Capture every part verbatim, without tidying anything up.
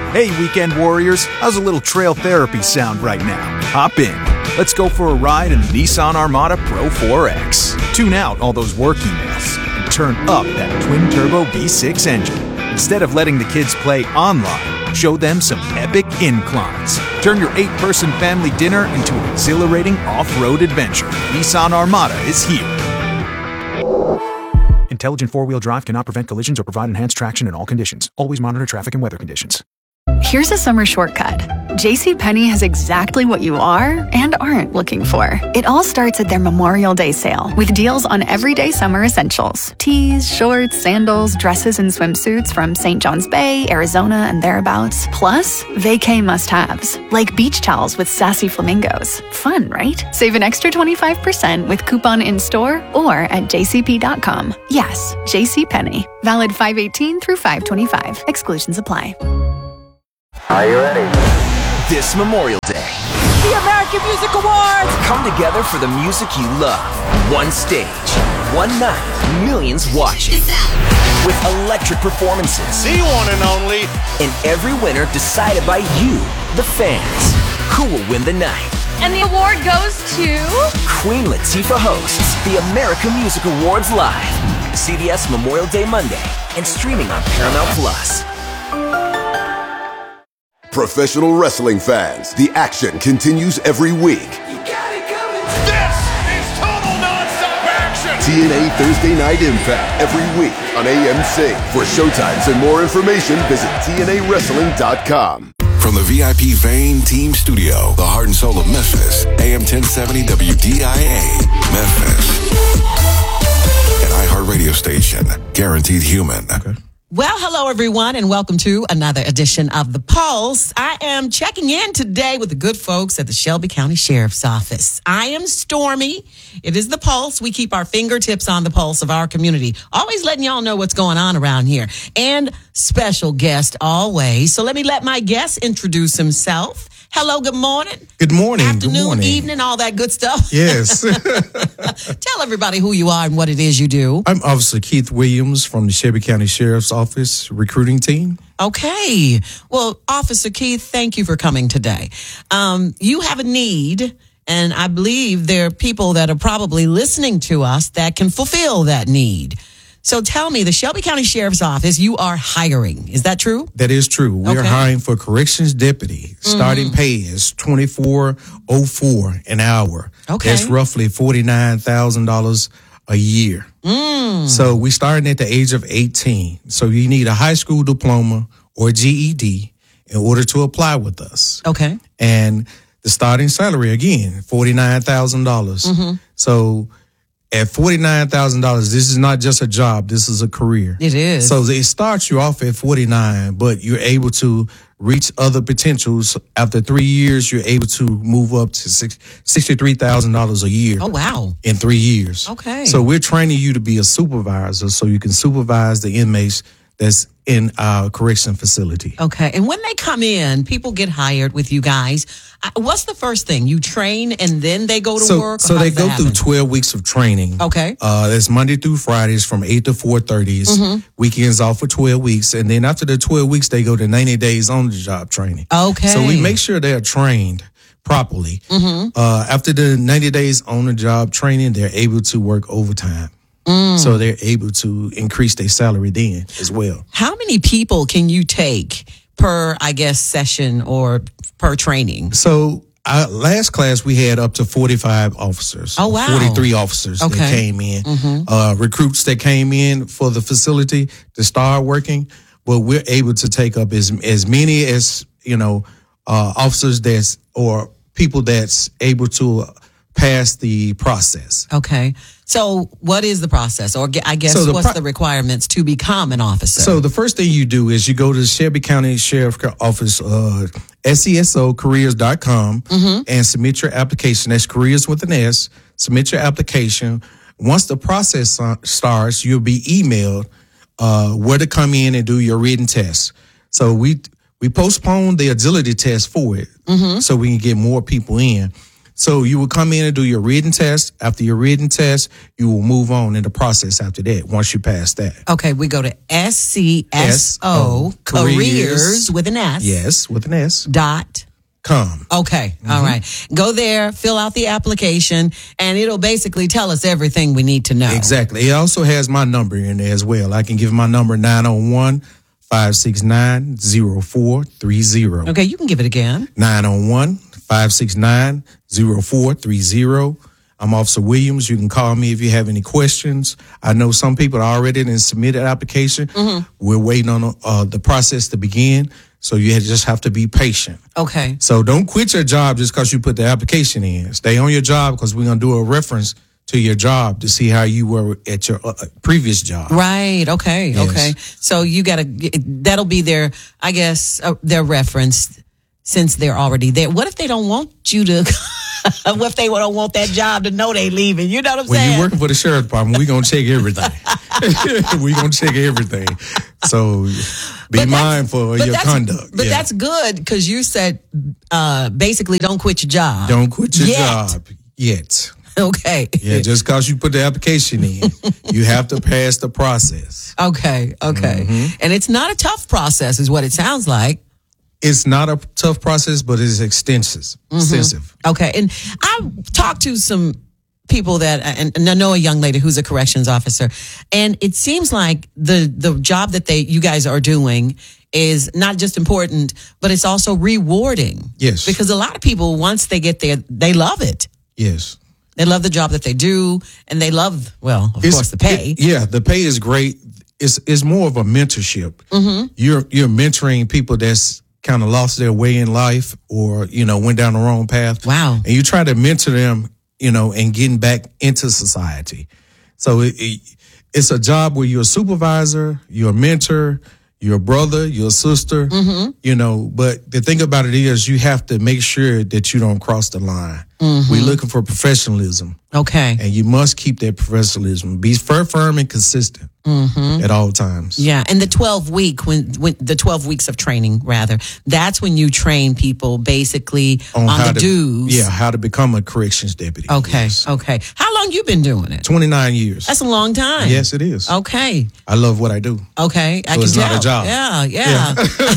Hey, weekend warriors, how's a little trail therapy sound right now? Hop in. Let's go for a ride in the Nissan Armada Pro four X. Tune out all those work emails and turn up that twin-turbo V six engine. Instead of letting the kids play online, show them some epic inclines. Turn your eight-person family dinner into an exhilarating off-road adventure. Nissan Armada is here. Intelligent four-wheel drive cannot prevent collisions or provide enhanced traction in all conditions. Always monitor traffic and weather conditions. Here's a summer shortcut. JCPenney has exactly what you are and aren't looking for. It all starts at their Memorial Day sale with deals on everyday summer essentials. Tees, shorts, sandals, dresses, and swimsuits from Saint John's Bay, Arizona, and thereabouts. Plus, vacay must-haves, like beach towels with sassy flamingos. Fun, right? Save an extra twenty-five percent with coupon in-store or at j c p dot com. Yes, JCPenney. Valid five eighteen through five twenty-five. Exclusions apply. Are you ready? This Memorial Day, the American Music Awards come together for the music you love. One stage, one night, millions watching. With electric performances. The one and only. And every winner decided by you, the fans. Who will win the night? And the award goes to... Queen Latifah hosts the American Music Awards live. C B S Memorial Day Monday and streaming on Paramount Plus. Professional wrestling fans, the action continues every week. You got it coming. This is total nonstop action. T N A Thursday Night Impact every week on A M C. For showtimes and more information, visit T N A wrestling dot com. From the V I P Vane Team Studio, the heart and soul of Memphis, A M ten seventy W D I A, Memphis. An iHeart radio station, guaranteed human. Okay. Well, hello, everyone, and welcome to another edition of The Pulse. I am checking in today with the good folks at the Shelby County Sheriff's Office. I am Stormy. It is The Pulse. We keep our fingertips on the pulse of our community, always letting y'all know what's going on around here. And special guest always. So let me let my guest introduce himself. Hello, good morning. Good morning. Afternoon, good morning. Evening, all that good stuff. Yes. Tell everybody who you are and what it is you do. I'm Officer Keith Williams from the Shelby County Sheriff's Office recruiting team. Okay. Well, Officer Keith, thank you for coming today. Um, you have a need, and I believe there are people that are probably listening to us that can fulfill that need. So tell me, the Shelby County Sheriff's Office, you are hiring. Is that true? That is true. We're okay. hiring for corrections deputy. Starting mm-hmm. pay is twenty-four oh four an hour. Okay. That's roughly forty-nine thousand dollars a year. Mm. So we starting at the age of eighteen. So you need a high school diploma or G E D in order to apply with us. Okay. And the starting salary, again, forty-nine thousand dollars. Mm-hmm. So at forty-nine thousand dollars, this is not just a job. This is a career. It is. So it starts you off at forty-nine, but you're able to reach other potentials. After three years, you're able to move up to sixty-three thousand dollars a year. Oh, wow. In three years. Okay. So we're training you to be a supervisor so you can supervise the inmates that's in our correction facility. Okay. And when they come in, people get hired with you guys. What's the first thing? You train and then they go to so, work? So they go through twelve weeks of training. Okay. Uh, that's Monday through Fridays from eight to four thirty. Mm-hmm. Weekends off for twelve weeks. And then after the twelve weeks, they go to ninety days on the job training. Okay. So we make sure they're trained properly. Mm-hmm. Uh, after the ninety days on the job training, they're able to work overtime. Mm. So they're able to increase their salary then as well. How many people can you take per, I guess, session or per training? So our last class, we had up to forty-five officers. Oh, wow. forty-three officers okay. that came in. Mm-hmm. Uh, recruits that came in for the facility to start working. But we're able to take up as, as many as, you know, uh, officers that's, or people that's able to pass the process. Okay. So what is the process? Or I guess so the what's pro- the requirements to become an officer? So the first thing you do is you go to the Shelby County Sheriff's Office, uh, S E S O careers dot com, mm-hmm. and submit your application. That's careers with an S. Submit your application. Once the process starts, you'll be emailed uh, where to come in and do your written test. So we we postponed the agility test for it mm-hmm. so we can get more people in. So you will come in and do your reading test. After your reading test, you will move on in the process after that, once you pass that. Okay, we go to S C S O, careers, careers with an S. Yes, with an S. Dot. Com. Okay, Mm-hmm. all right. Go there, fill out the application, and it'll basically tell us everything we need to know. Exactly. It also has my number in there as well. I can give my number nine oh one, five six nine, oh four three oh. Okay, you can give it again. nine oh one, five six nine, oh four three oh. I'm Officer Williams. You can call me if you have any questions. I know some people are already in submitted application. Mm-hmm. We're waiting on uh, the process to begin. So you just have to be patient. Okay. So don't quit your job just because you put the application in. Stay on your job because we're going to do a reference to your job to see how you were at your uh, previous job. Right. Okay. Yes. Okay. So you got to, that'll be their, I guess, uh, their reference since they're already there. What if they don't want you to, what if they don't want that job to know they leaving? You know what I'm when saying? When you're working for the sheriff's department, we're going to check everything. we're going to check everything. So be but mindful of your conduct. But yeah. that's good because you said uh, basically don't quit your job. Don't quit your yet. job yet. Okay. Yeah, just because you put the application in, you have to pass the process. Okay, okay. Mm-hmm. And it's not a tough process is what it sounds like. It's not a tough process, but it's extensive. Mm-hmm. Extensive. Okay. And I've talked to some people that, and, and I know a young lady who's a corrections officer, and it seems like the, the job that they, you guys are doing is not just important, but it's also rewarding. Yes. Because a lot of people, once they get there, they love it. Yes. They love the job that they do, and they love, well, of it's, course, the pay. It, yeah, the pay is great. It's it's more of a mentorship. Mm-hmm. You're you're mentoring people that's kind of lost their way in life, or you know went down the wrong path. Wow! And you try to mentor them, you know, and getting back into society. So it, it, it's a job where you're a supervisor, you're a mentor, you're a brother, you're a sister, mm-hmm. you know. But the thing about it is, you have to make sure that you don't cross the line. Mm-hmm. We're looking for professionalism. Okay. And you must keep that professionalism. Be firm and consistent mm-hmm. at all times. Yeah. And the twelve week, when, when the twelve weeks of training, rather, that's when you train people basically on, on the to, dues. Yeah, how to become a corrections deputy. Okay. Yes. Okay. How long you been doing it? twenty-nine years. That's a long time. Yes, it is. Okay. I love what I do. Okay. So I can it's tell. not a job. Yeah, yeah. yeah.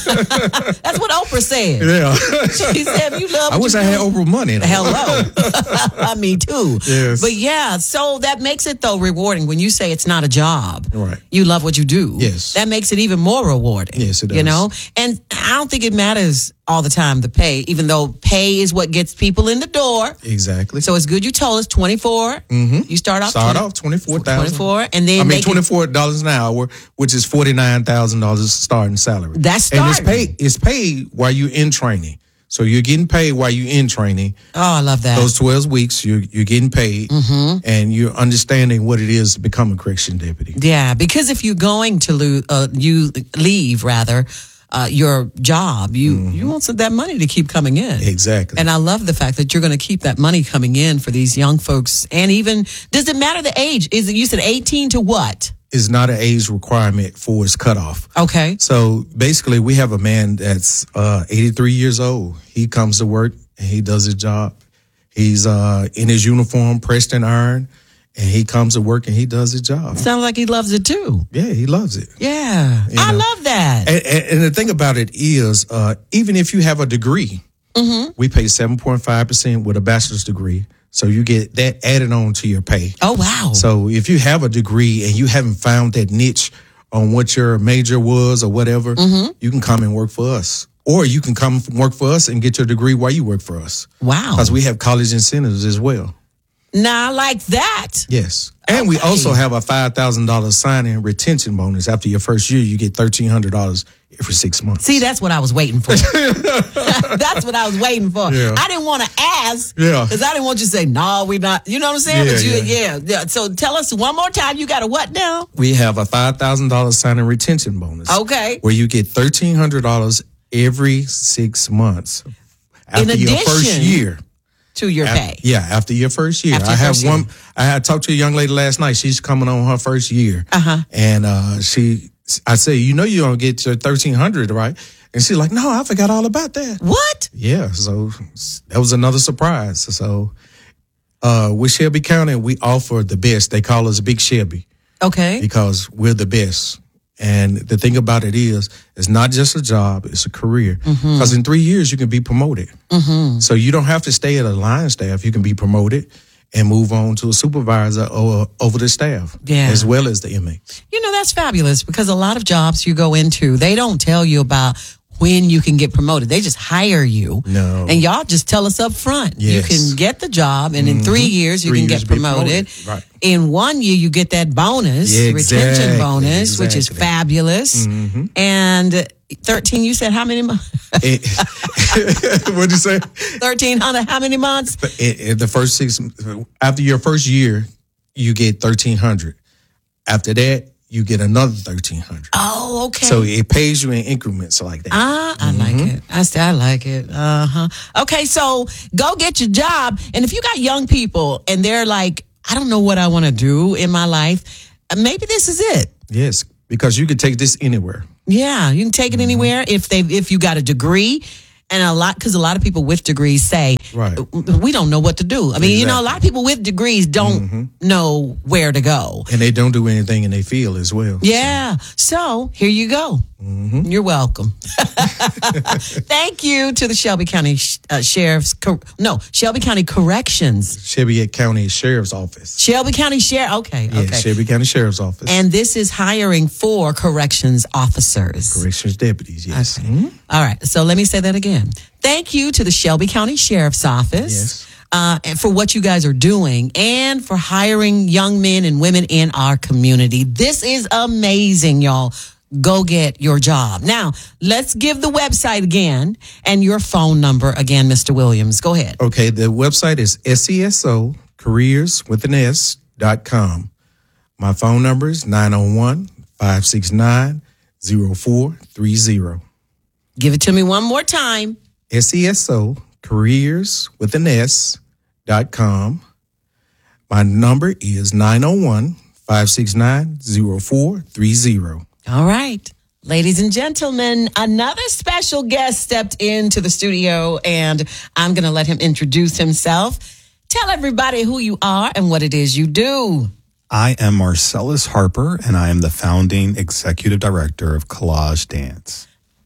That's what Oprah said. Yeah. She said, if you love I wish I do, had Oprah money. Though. Hello. Me too. Yes. But yeah, so that makes it though rewarding when you say it's not a job. Right. You love what you do. Yes. That makes it even more rewarding. Yes, it does. You know? And I don't think it matters all the time, the pay, even though pay is what gets people in the door. Exactly. So it's good you told us twenty-four. Mm-hmm. You start off Start twenty, off twenty-four thousand. twenty-four. And then I mean they twenty-four dollars an hour, which is forty-nine thousand dollars starting salary. That's starting. And it's paid it's paid while you're in training. So you're getting paid while you're in training. Oh, I love that. Those twelve weeks, you're, you're getting paid, mm-hmm. and you're understanding what it is to become a correction deputy. Yeah, because if you're going to lose, uh, you leave rather uh, your job, you mm-hmm. you want some, that money to keep coming in. Exactly. And I love the fact that you're going to keep that money coming in for these young folks. And even, does it matter the age? Is it, you said eighteen to what? Is not an age requirement for its cutoff. Okay. So basically, we have a man that's uh, eighty-three years old. He comes to work and he does his job. He's uh, in his uniform, pressed and ironed, and he comes to work and he does his job. Sounds like he loves it too. Yeah, he loves it. Yeah, you I know? love that. And, and, and the thing about it is, uh, even if you have a degree, mm-hmm. we pay seven point five percent with a bachelor's degree. So you get that added on to your pay. Oh, wow. So if you have a degree and you haven't found that niche on what your major was or whatever, mm-hmm. you can come and work for us. Or you can come work for us and get your degree while you work for us. Wow. Because we have college incentives as well. Now, I like that. Yes. And okay. we also have a five thousand dollars sign-in retention bonus. After your first year, you get thirteen hundred dollars every six months. See, that's what I was waiting for. That's what I was waiting for. Yeah. I didn't want to ask. Yeah. Because I didn't want you to say, no, we're not. You know what I'm saying? Yeah, but you, yeah. yeah. yeah. So tell us one more time, you got a what now? We have a five thousand dollars sign-in retention bonus. Okay. Where you get thirteen hundred dollars every six months after In your addition first year. To your After, pay. yeah, after your first year. After I your have first one year. I had talked to a young lady last night. She's coming on her first year. Uh-huh. And uh she I say, you know, you're going to get your thirteen hundred, right? And she's like, no, I forgot all about that. What? Yeah. So that was another surprise. So uh, with Shelby County, we offer the best. They call us Big Shelby. Okay. Because we're the best. And the thing about it is, it's not just a job, it's a career. Because mm-hmm. in three years, you can be promoted. Mm-hmm. So you don't have to stay at a line staff. You can be promoted and move on to a supervisor or over the staff, yeah. as well as the inmates. You know, that's fabulous because a lot of jobs you go into, they don't tell you about when you can get promoted. They just hire you. No. And y'all just tell us up front. Yes. You can get the job, and in mm-hmm. three years, you three can years get promoted. promoted. Right. In one year, you get that bonus, Yeah, retention exactly, bonus, exactly. which is fabulous. Mm-hmm. And thirteen, you said how many months? What'd you say? thirteen hundred, how many months? In, in the first six, after your first year, you get thirteen hundred. After that, you get another thirteen hundred. Oh, okay. So it pays you in increments like that. Ah, I mm-hmm. like it. I say I like it. Uh huh. Okay, so go get your job, and if you got young people and they're like, I don't know what I want to do in my life, maybe this is it. Yes, because you can take this anywhere. Yeah, you can take it mm-hmm. anywhere if they if you got a degree. And a lot, because a lot of people with degrees say, right. we don't know what to do. I mean, exactly. you know, a lot of people with degrees don't mm-hmm. know where to go. And they don't do anything in their field as well. Yeah. So, so here you go. Mm-hmm. You're welcome. Thank you to the Shelby County uh, Sheriff's, Cor- no, Shelby County Corrections. Shelby County Sheriff's Office. Shelby County Sheriff, okay, yeah, okay. Shelby County Sheriff's Office. And this is hiring for corrections officers. Corrections deputies, yes. Okay. Mm-hmm. All right, so let me say that again. Thank you to the Shelby County Sheriff's Office yes. uh, and for what you guys are doing and for hiring young men and women in our community. This is amazing, y'all. Go get your job. Now, let's give the website again and your phone number again, Mister Williams. Go ahead. Okay, the website is S E S O careers with an S dot com. My phone number is nine oh one, five six nine, oh four three oh. Give it to me one more time. S E S O careers with an S dot com. My number is nine oh one, five six nine, oh four three oh. All right. Ladies and gentlemen, another special guest stepped into the studio, and I'm going to let him introduce himself. Tell everybody who you are and what it is you do. I am Marcellus Harper, and I am the founding executive director of Collage Dance.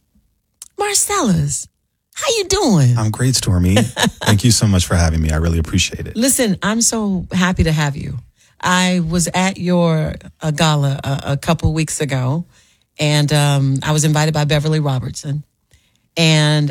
Marcellus, how you doing? I'm great, Stormy. Thank you so much for having me. I really appreciate it. Listen, I'm so happy to have you. I was at your uh, gala a, a couple weeks ago, and um, I was invited by Beverly Robertson, and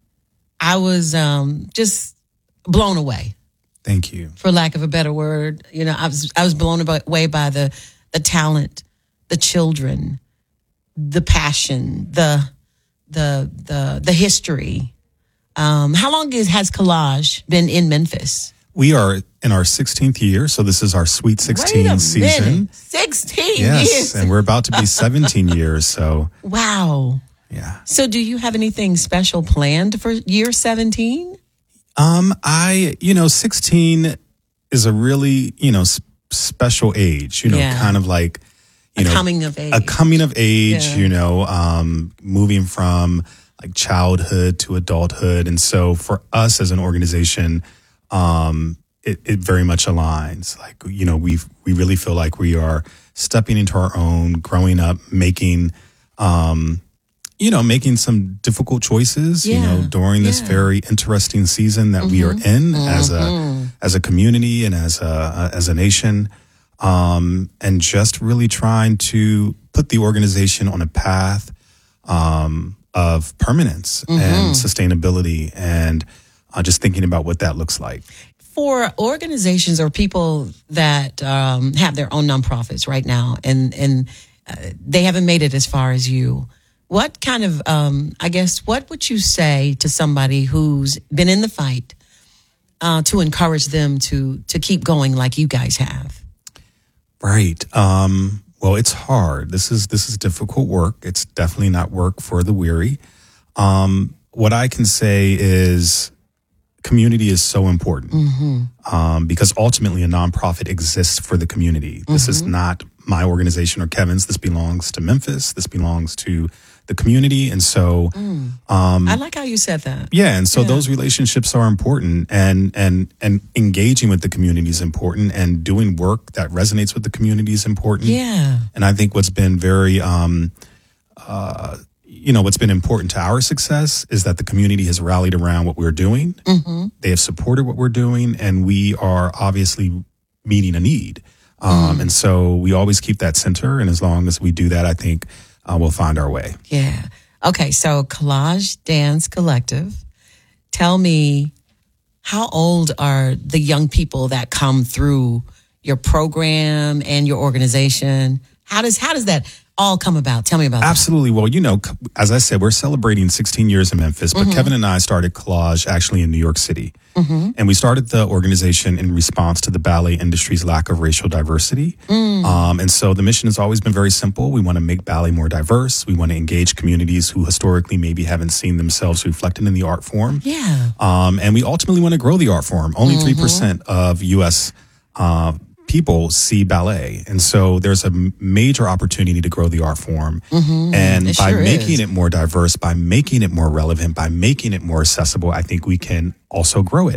I was um, just blown away. Thank you. For lack of a better word, you know, I was I was blown away by the the talent, the children, the passion, the the the the history. Um, how long is, has Collage been in Memphis? We are in our sixteenth year, so this is our Sweet sixteen Wait a season. Minute. sixteen yes, years. And we're about to be seventeen years, so. Wow. Yeah. So do you have anything special planned for year seventeen? Um, I, you know, sixteen is a really, you know, sp- special age, you know, Yeah. kind of like, you A know, coming of age. a coming of age, Yeah. you know, um, moving from like childhood to adulthood. And so for us as an organization, um, it, it very much aligns. Like, you know, we we really feel like we are stepping into our own, growing up, making, um, you know, making some difficult choices, Yeah. you know, during this Yeah. very interesting season that we are in as a as a community and as a as a nation, um, and just really trying to put the organization on a path um, of permanence and sustainability, and uh, just thinking about what that looks like. For organizations or people that um, have their own nonprofits right now, and and uh, they haven't made it as far as you, what kind of, um, I guess, what would you say to somebody who's been in the fight uh, to encourage them to to keep going like you guys have? Right. Um, well, it's hard. This is this is difficult work. It's definitely not work for the weary. Um, what I can say is community is so important, Mm-hmm. um, because ultimately a nonprofit exists for the community. This Mm-hmm. is not my organization or Kevin's. This belongs to Memphis. This belongs to the community. And so, Mm. um, I like how you said that. yeah. And so Yeah. those relationships are important, and, and, and engaging with the community is important, and doing work that resonates with the community is important. Yeah. And I think what's been very, um, uh, you know, what's been important to our success is that the community has rallied around what we're doing. Mm-hmm. They have supported what we're doing, and we are obviously meeting a need. Um, Mm. And so we always keep that center. And as long as we do that, I think uh, we'll find our way. Yeah. Okay. So Collage Dance Collective, tell me, how old are the young people that come through your program and your organization? How does, how does that all come about? Tell me about Absolutely. Well, you know, c- as I said, we're celebrating sixteen years in Memphis, but Mhm. Kevin and I started Collage actually in New York City. that. Mm-hmm. And we started the organization in response to the ballet industry's lack of racial diversity. Mm. Um, and so the mission has always been very simple. We want to make ballet more diverse. We want to engage communities who historically maybe haven't seen themselves reflected in the art form. Yeah. Um, and we ultimately want to grow the art form. Only Mhm. three percent of U S uh, people see ballet. And so there's a m- major opportunity to grow the art form. Mhm. And It by sure making is. it more diverse, by making it more relevant, by making it more accessible, I think we can also grow it.